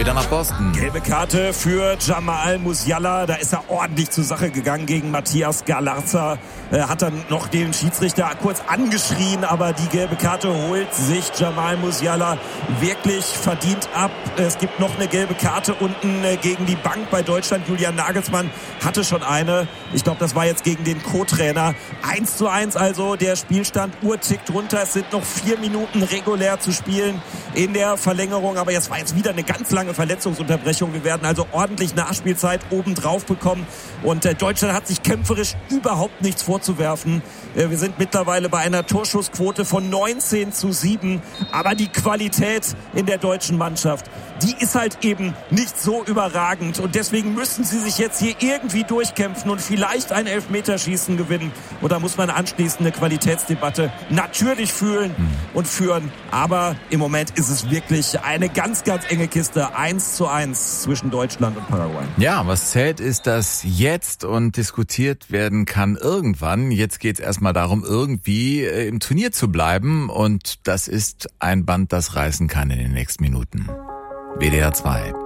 Wieder nach Boston. Gelbe Karte für Jamal Musiala. Da ist er ordentlich zur Sache gegangen gegen Matthias Galarza. Hat dann noch den Schiedsrichter kurz angeschrien, aber die gelbe Karte holt sich Jamal Musiala wirklich verdient ab. Es gibt noch eine gelbe Karte unten gegen die Bank bei Deutschland. Julian Nagelsmann hatte schon eine. Ich glaube, das war jetzt gegen den Co-Trainer. 1:1 also der Spielstand. Uhr tickt runter. Es sind noch 4 Minuten regulär zu spielen in der Verlängerung. Aber jetzt war jetzt wieder eine ganz lange Verletzungsunterbrechung. Wir werden also ordentlich Nachspielzeit obendrauf bekommen. Und Deutschland hat sich kämpferisch überhaupt nichts vorzuwerfen. Wir sind mittlerweile bei einer Torschussquote von 19:7. Aber die Qualität in der deutschen Mannschaft, die ist halt eben nicht so überragend. Und deswegen müssen sie sich jetzt hier irgendwie durchkämpfen und vielleicht ein Elfmeterschießen gewinnen. Und da muss man anschließend eine Qualitätsdebatte natürlich fühlen und führen. Aber im Moment ist es wirklich eine ganz, ganz enge Kiste. 1:1 zwischen Deutschland und Paraguay. Ja, was zählt ist, dass jetzt und diskutiert werden kann irgendwann. Jetzt geht es erstmal darum, irgendwie im Turnier zu bleiben. Und das ist ein Band, das reißen kann in den nächsten Minuten. WDR 2.